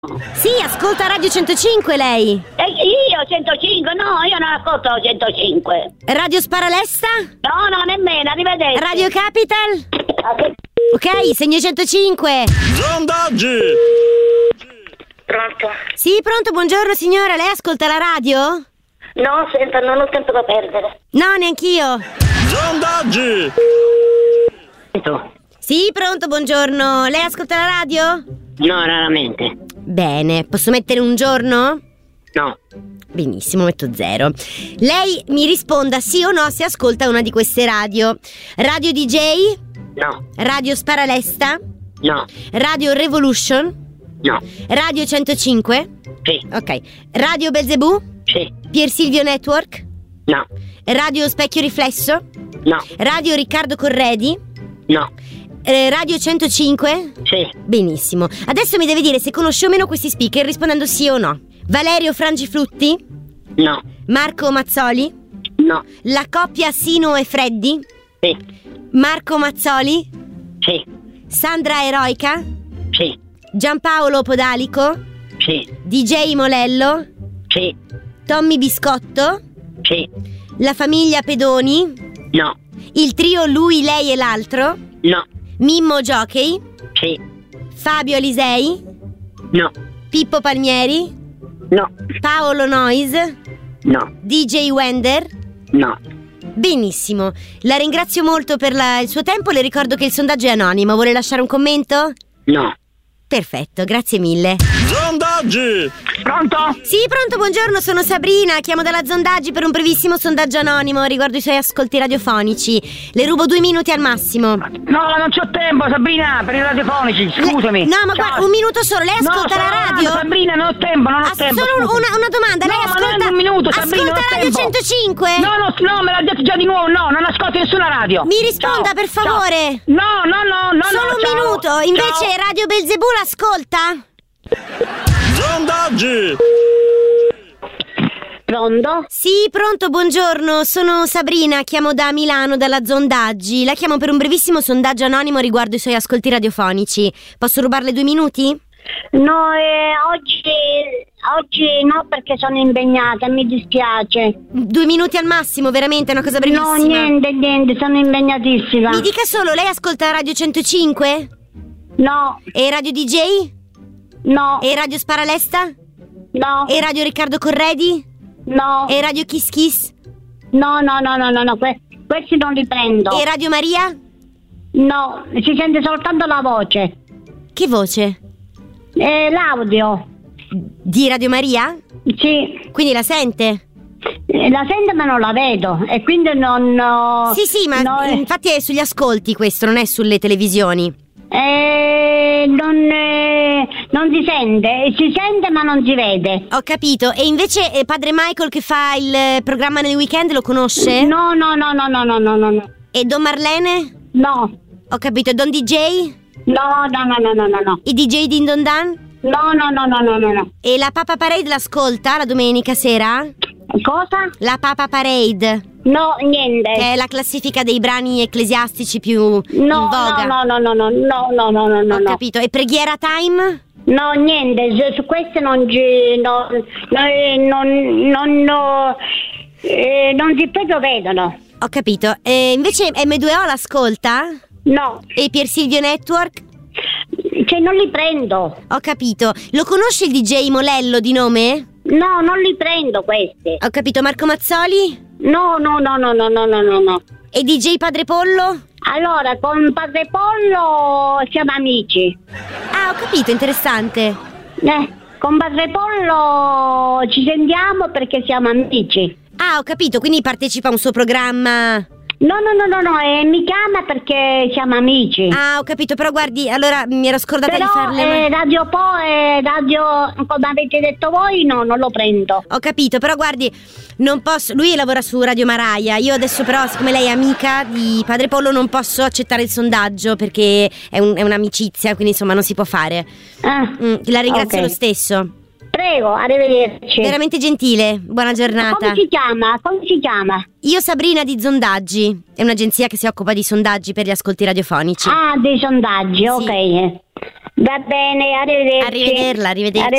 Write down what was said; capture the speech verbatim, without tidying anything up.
Sì, ascolta Radio centocinque lei. E io centocinque? No, io non ascolto centocinque. Radio Sparalesta? No, no, nemmeno, arrivederci. Radio Capital? Ok, segno centocinque. Sondaggi! Pronto? Sì, pronto, buongiorno signora, lei ascolta la radio? No, senta, non ho tempo da perdere. No, neanch'io. Sondaggi! Sì, pronto, buongiorno, lei ascolta la radio? No, raramente. Bene, posso mettere un giorno? No. Benissimo, metto zero. Lei mi risponda sì o no se ascolta una di queste radio. Radio D J? No. Radio Sparalesta? No. Radio Revolution? No. Radio centocinque? Sì. Ok. Radio Belzebù? Sì. Pier Silvio Network? No. Radio Specchio Riflesso? No. Radio Riccardo Corredi? No. Eh, Radio centocinque? Sì. Benissimo. Adesso mi deve dire se conosce o meno questi speaker rispondendo sì o no. Valerio Frangiflutti? No. Marco Mazzoli? No. La coppia Sino e Freddi? Sì. Marco Mazzoli? Sì. Sandra Eroica? Sì. Giampaolo Podalico? Sì. D J Molello? Sì. Tommy Biscotto? Sì. La famiglia Pedoni? No. Il trio Lui, Lei e l'altro? No. Mimmo Jockey? Sì. Fabio Alisei? No. Pippo Palmieri? No. Paolo Noyes? No. D J Wender? No. Benissimo, la ringrazio molto per la- il suo tempo. Le ricordo che il sondaggio è anonimo. Vuole lasciare un commento? No. Perfetto, grazie mille. Sondaggi! Pronto? Sì, pronto, buongiorno, sono Sabrina. Chiamo dalla Sondaggi per un brevissimo sondaggio anonimo riguardo i suoi ascolti radiofonici. Le rubo due minuti al massimo. No, non c'ho tempo, Sabrina, per i radiofonici, scusami. No, ma Ciao. guarda, un minuto solo. Lei No, ascolta sto la radio? lavorando, Sabrina, non ho tempo, non ho Ah, tempo. solo scusami. una, una domanda. Lei No, ma ascolta non è un minuto, Sabrina, ascolta non ho Radio tempo. centocinque? No, no, no, me l'ha detto già di nuovo, no, non ascolto nessuna radio. Mi risponda, Ciao, per ciao. favore. No, no, no, no, Solo no, un ciao, minuto. Invece ciao. Radio Belzebù l'ascolta? Sondaggi! Pronto? Sì, pronto, buongiorno, sono Sabrina, chiamo da Milano, dalla Sondaggi. La chiamo per un brevissimo sondaggio anonimo riguardo i suoi ascolti radiofonici. Posso rubarle due minuti? No, eh, oggi, oggi no, perché sono impegnata, mi dispiace. Due minuti al massimo, veramente, è una cosa brevissima. No, niente, niente, sono impegnatissima. Mi dica solo, lei ascolta Radio centocinque? No, E Radio D J? no, E Radio Sparalesta? no, E Radio Riccardo Corredi? no, E Radio Kiss Kiss? no, no, no, no, no, no, que- questi non li prendo. E Radio Maria? No, si sente soltanto la voce. Che voce? Eh, l'audio, Di Radio Maria? sì, Quindi la sente? eh, la sento ma non la vedo e quindi non... no, Sì, sì, ma no, eh, infatti è sugli ascolti questo, non è sulle televisioni. eh, non, eh, non si sente, si sente ma non si vede. Ho capito. E invece eh, padre Michael che fa il eh, programma nel weekend lo conosce? No, no, no, no, no, no, no, no, no, E Don Marlene? no, Ho capito. E Don D J? no, no, no, no, no, no, no, I D J di Don Dan? no, no, no, no, no, no, no. E la Papa Parade l'ascolta la domenica sera? Cosa? La Papa Parade, No, niente. che è la classifica dei brani ecclesiastici più in No, voga. no, no, no, no, no, no, no, no, no, Ho no. capito. E preghiera time? No, niente, su- su queste non ci... No, no, eh, non, non, no, eh, non si proprio vedono. Ho capito. E invece M due O l'ascolta? No, E Pier Silvio Network? cioè non li prendo. Ho capito. Lo conosce il D J Molello di nome? No, non li prendo questi. Ho capito. Marco Mazzoli? No, no, no, no, no, no, no, no, no. E D J Padre Pollo? Allora, con Padre Pollo siamo amici. Ah, ho capito, interessante. Eh, con Padre Pollo ci sentiamo perché siamo amici. Ah, ho capito, quindi partecipa a un suo programma. No, no, no, no, no, eh, mi chiama perché siamo amici. Ah, ho capito, però guardi, allora mi ero scordata Però di farle. eh, Radio Po e Radio, come avete detto voi, no, non lo prendo. Ho capito, però guardi, non posso. Lui lavora su Radio Maraia. Io adesso, però, siccome lei è amica di Padre Pollo, non posso accettare il sondaggio perché è, un- è un'amicizia, quindi insomma non si può fare. Ah, Mm, la ringrazio ok. lo stesso. Prego, arrivederci. Veramente gentile. Buona giornata. Come si chiama? Come si chiama? Io Sabrina di Sondaggi. È un'agenzia che si occupa di sondaggi per gli ascolti radiofonici. Ah, dei sondaggi, Sì. ok. Va bene, arrivederci. Arrivederla, arrivederci.